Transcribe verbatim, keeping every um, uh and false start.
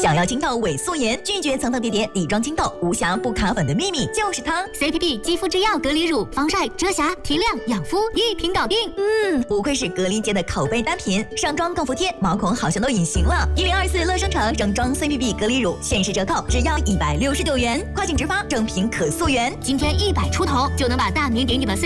想要清透伪素颜，拒绝层层叠叠底妆清透，无瑕不卡粉的秘密就是它。 C P B 肌肤之钥隔离乳，防晒、遮瑕、提亮、养肤，一瓶搞定。 嗯，不愧是隔离界的口碑单品，上妆更服帖，毛孔好像都隐形了。一零二四乐生城整装 C P B 隔离乳限时折扣，只要一百六十九元，快请直发，整瓶可溯源。 今天一百出头就能把大名鼎鼎的